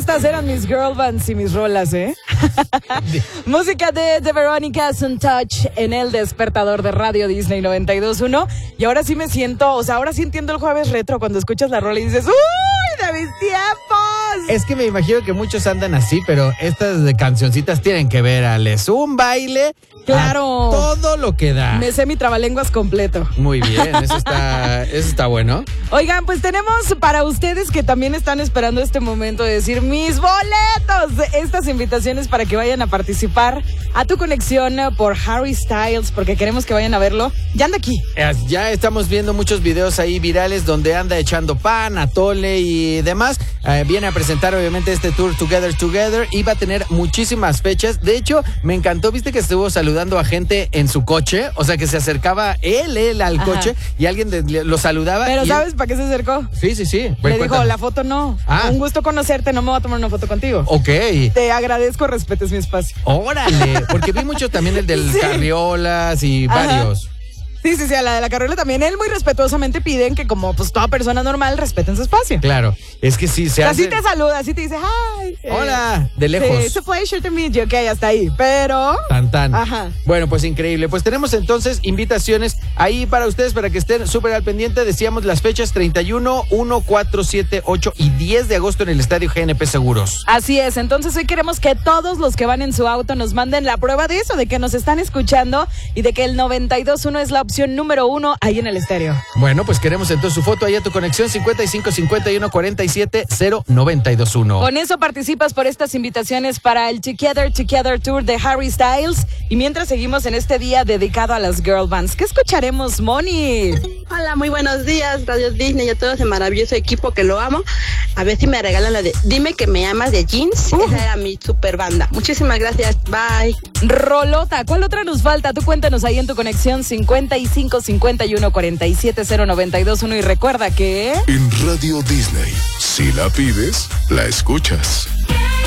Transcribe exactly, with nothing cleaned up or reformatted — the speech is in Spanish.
Estas eran mis girl bands y mis rolas, ¿eh? Música de The Veronicas and Touch en el despertador de Radio Disney noventa y dos punto uno. Y ahora sí me siento, o sea, ahora sí entiendo el jueves retro cuando escuchas la rola y dices, ¡uy, de mis tiempos! Es que me imagino que muchos andan así, pero estas de cancioncitas tienen que ver, Alex. Un baile. Claro. Todo lo que da. Me sé mi trabalenguas completo. Muy bien, eso está, eso está bueno. Oigan, pues tenemos para ustedes que también están esperando este momento de decir mis boletos. Estas invitaciones para que vayan a participar a tu conexión por Harry Styles, porque queremos que vayan a verlo. Ya anda aquí. Ya estamos viendo muchos videos ahí virales donde anda echando pan, atole y demás. Eh, viene a presentar obviamente este tour Together Together y va a tener muchísimas fechas. De hecho, me encantó, viste que estuvo saludando a gente en su coche, o sea que se acercaba él, él al Ajá. coche y alguien de, lo saludaba. Pero ¿sabes él... para qué se acercó? Sí, sí, sí. Le cuéntame. dijo, la foto no. Ah. Un gusto conocerte, no me voy a tomar una foto contigo. Ok. Te agradezco, respetes mi espacio. Órale, porque vi mucho también el del sí. Carriolas y Ajá. varios. Sí, sí, sí, a la de la carriola también. Él muy respetuosamente piden que como pues toda persona normal respeten su espacio. Claro, es que sí se hace... Así te saluda, así te dice, hi. Hola, eh, de lejos. Sí, it's a pleasure to meet you. Ok, hasta ahí, pero... Tan, tan. Ajá. Bueno, pues increíble. Pues tenemos entonces invitaciones ahí para ustedes, para que estén súper al pendiente. Decíamos las fechas treinta y uno, uno, cuatro, siete, ocho y diez de agosto en el Estadio G N P Seguros. Así es, entonces hoy queremos que todos los que van en su auto nos manden la prueba de eso, de que nos están escuchando y de que el noventa y dos punto uno es la opción número uno ahí en el estéreo. Bueno, pues queremos entonces su foto ahí a tu conexión cincuenta y cinco, cincuenta y uno, cuarenta y siete, cero, noventa y dos punto uno. Con eso participas por estas invitaciones para el Together Together Tour de Harry Styles. Y mientras seguimos en este día dedicado a las girl bands, ¿qué escucharemos, Moni? Hola, muy buenos días, Radio Disney y a todo ese maravilloso equipo que lo amo. A ver si me regalan la de Dime que me amas de Jeans. Uh. Esa era mi super banda. Muchísimas gracias, bye. Rolota, ¿cuál otra nos falta? Tú cuéntanos ahí en tu conexión cincuenta y cinco, cincuenta y uno, cuarenta y siete, cero, noventa y dos punto uno y recuerda que... En Radio Disney, si la pides, la escuchas.